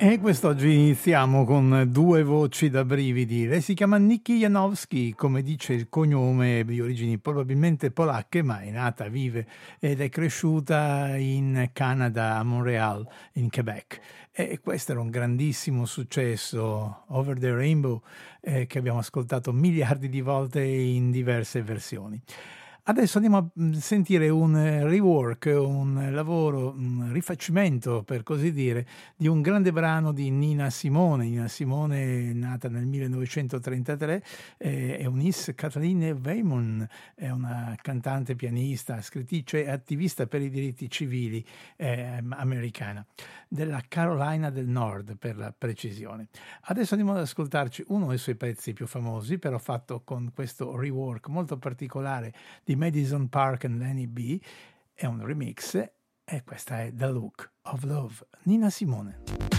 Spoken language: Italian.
E quest'oggi iniziamo con due voci da brividi. Lei si chiama Nikki Janowski, come dice il cognome, di origini probabilmente polacche, ma è nata, vive ed è cresciuta in Canada, a Montreal, in Quebec. E questo era un grandissimo successo, Over the Rainbow, che abbiamo ascoltato miliardi di volte in diverse versioni. Adesso andiamo a sentire un rework, un lavoro, un rifacimento per così dire, di un grande brano di Nina Simone. Nina Simone, nata nel 1933, è Eunice Kathleen Weymouth, è una cantante, pianista, scrittrice e attivista per i diritti civili americana, della Carolina del Nord per la precisione. Adesso andiamo ad ascoltarci uno dei suoi pezzi più famosi, però fatto con questo rework molto particolare di Madison Park and Lenny B. È un remix e questa è The Look of Love, Nina Simone.